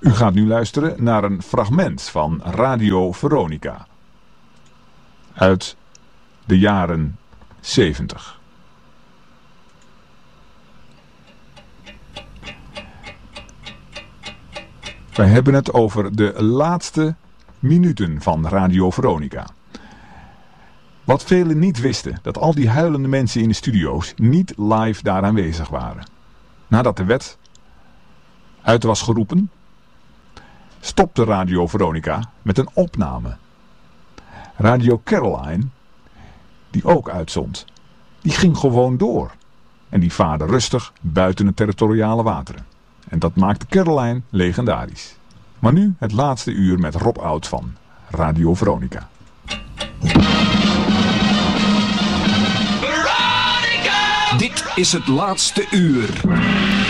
U gaat nu luisteren naar een fragment van Radio Veronica. Uit de jaren 70. Wij hebben het over de laatste minuten van Radio Veronica. Wat velen niet wisten, dat al die huilende mensen in de studio's niet live daar aanwezig waren. Nadat de wet uit was geroepen, stopte Radio Veronica met een opname. Radio Caroline, die ook uitzond, die ging gewoon door. En die vaarde rustig buiten het territoriale wateren. En dat maakte Caroline legendarisch. Maar nu het laatste uur met Rob Oud van Radio Veronica. Dit is het laatste uur.